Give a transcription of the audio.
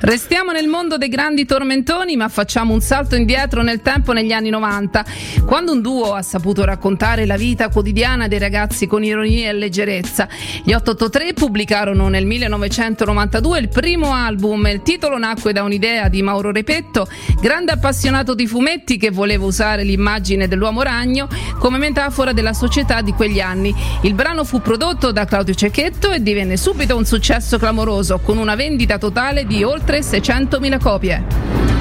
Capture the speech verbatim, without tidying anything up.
Restiamo nel mondo dei grandi tormentoni, ma facciamo un salto indietro nel tempo, negli anni novanta, quando un duo ha saputo raccontare la vita quotidiana dei ragazzi con ironia e leggerezza. Gli otto otto tre pubblicarono nel millenovecentonovantadue il primo album. Il titolo nacque da un'idea di Mauro Repetto, grande appassionato di fumetti che voleva usare l'immagine dell'uomo ragno come metafora della società di quegli anni. Il brano fu prodotto da Claudio Cecchetto e divenne subito un successo clamoroso, con una vendita totale di oltre seicentomila copie.